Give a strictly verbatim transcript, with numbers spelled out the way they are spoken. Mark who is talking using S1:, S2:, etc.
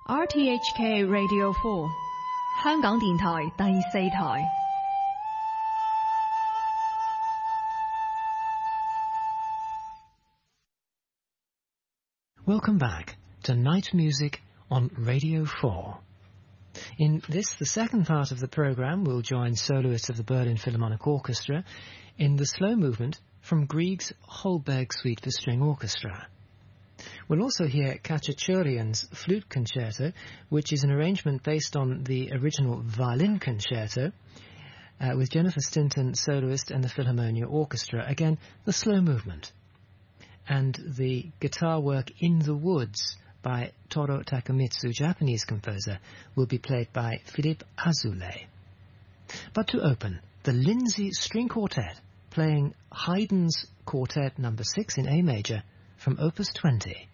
S1: R T H K Radio four 香港電台第四台。
S2: Welcome back to Night Music on Radio four. In this, the second part of the programme, we'll join soloists of the Berlin Philharmonic Orchestra in the slow movement from Grieg's Holberg Suite for String Orchestra. We'll also hear Khachaturian's Flute Concerto, which is an arrangement based on the original violin concerto, uh, with Jennifer Stinton, soloist, and the Philharmonia Orchestra. Again, the slow movement. And the guitar work In the Woods by Toru Takemitsu, Japanese composer, will be played by Philippe Azoulay. But to open, the Lindsay String Quartet, playing Haydn's Quartet number six in A major from Opus twenty.